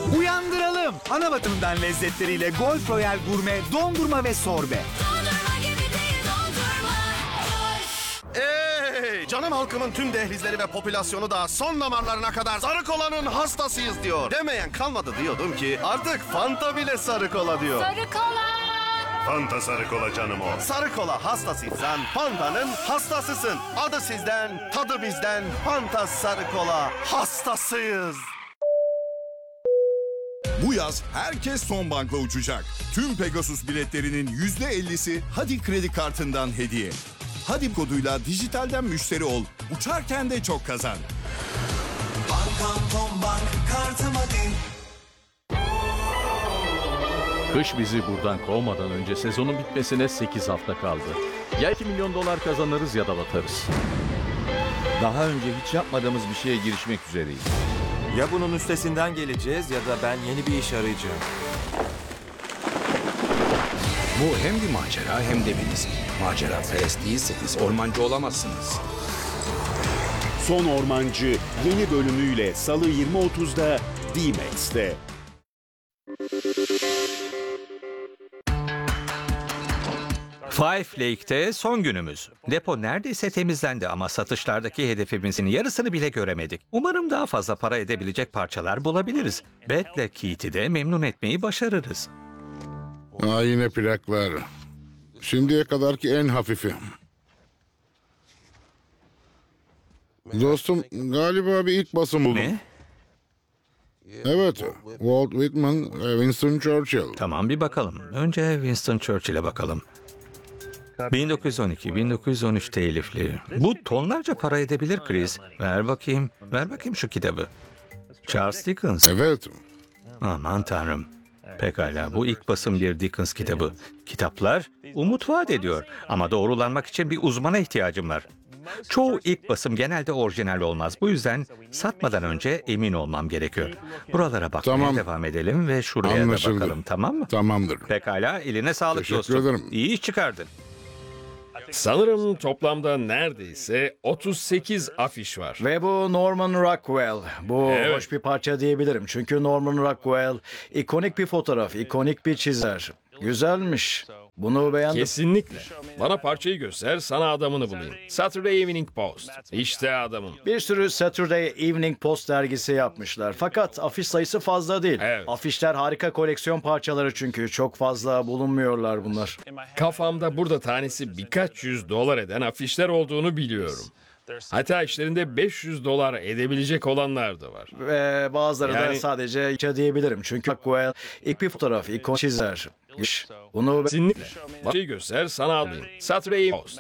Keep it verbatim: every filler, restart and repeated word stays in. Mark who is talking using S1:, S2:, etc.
S1: Uyandıralım. Ana batımından lezzetleriyle Golf Royal Gurme, dondurma ve sorbe.
S2: Dondurma gibi değil dondurma.
S3: Ey, canım halkımın tüm dehlizleri ve popülasyonu da son damarlarına kadar sarı kolanın hastasıyız diyor. Demeyen kalmadı diyordum ki artık Fanta bile sarı kola diyor.
S2: Sarı kola.
S4: Fanta sarı kola canım o.
S3: Sarı kola hastasıysan Fanta'nın hastasısın. Adı sizden, tadı bizden. Fanta sarı kola hastasıyız.
S5: Bu yaz herkes son bankla uçacak. Tüm Pegasus biletlerinin yüzde ellisi Hadi kredi kartından hediye. Hadi koduyla dijitalden müşteri ol. Uçarken de çok kazan.
S6: Bankam ton bank kartım hadi.
S7: Kış bizi buradan kovmadan önce sezonun bitmesine sekiz hafta kaldı. Ya iki milyon dolar kazanırız ya da batarız.
S8: Daha önce hiç yapmadığımız bir şeye girişmek üzereyiz.
S9: Ya bunun üstesinden geleceğiz ya da ben yeni bir iş arayacağım.
S10: Bu hem bir macera hem de bir risk. Macera perest değilseniz ormancı olamazsınız.
S4: Son Ormancı yeni bölümüyle Salı yirmi otuzda D-Max'te.
S11: Five Lake'te son günümüz. Depo neredeyse temizlendi ama satışlardaki hedefimizin yarısını bile göremedik. Umarım daha fazla para edebilecek parçalar bulabiliriz. Beth'le Keith'i de memnun etmeyi başarırız.
S12: Aa, yine plaklar. Şimdiye kadarki en hafifi. Dostum galiba bir ilk basım buldum.
S11: Ne?
S12: Evet. Walt Whitman, Winston Churchill.
S11: Tamam bir bakalım. Önce Winston Churchill'e bakalım. bin dokuz yüz on iki bin dokuz yüz on üç telifli. Bu tonlarca para edebilir Chris. Ver bakayım. Ver bakayım şu kitabı. Charles Dickens.
S12: Evet.
S11: Aman tanrım. Pekala bu ilk basım bir Dickens kitabı. Kitaplar umut vaat ediyor ama doğrulanmak için bir uzmana ihtiyacım var. Çoğu ilk basım genelde orijinal olmaz. Bu yüzden satmadan önce emin olmam gerekiyor. Buralara bakmaya
S12: Tamam.
S11: devam edelim ve şuraya
S12: Anlaşıldı.
S11: da bakalım, tamam mı?
S12: Tamamdır.
S11: Pekala, eline sağlık
S12: Teşekkür
S11: dostum.
S12: ederim.
S11: İyi iş çıkardın.
S7: Sanırım toplamda neredeyse otuz sekiz afiş var.
S13: Ve bu Norman Rockwell. Bu
S7: Evet.
S13: hoş bir parça diyebilirim. Çünkü Norman Rockwell ikonik bir fotoğraf, ikonik bir çizer. Güzelmiş. Bunu beğendim.
S7: Kesinlikle. Bana parçayı göster, sana adamını bulayım. Saturday Evening Post. İşte adamım.
S13: Bir sürü Saturday Evening Post dergisi yapmışlar. Fakat afiş sayısı fazla değil.
S7: Evet.
S13: Afişler harika koleksiyon parçaları çünkü. Çok fazla bulunmuyorlar bunlar.
S7: Kafamda burada tanesi birkaç yüz dolar eden afişler olduğunu biliyorum. Hatta işlerinde beş yüz dolar edebilecek olanlar da var.
S13: Ve bazıları da
S7: Yani-
S13: sadece içe diyebilirim. Çünkü Rockwell ilk bir fotoğraf, ikon çizer. Bunu
S7: Kesinlikle. Parçayı göster, sana alayım. Saturday Post.